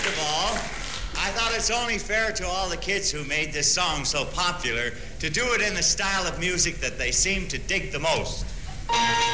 first of all, I thought it's only fair to all the kids who made this song so popular to do it in the style of music that they seem to dig the most.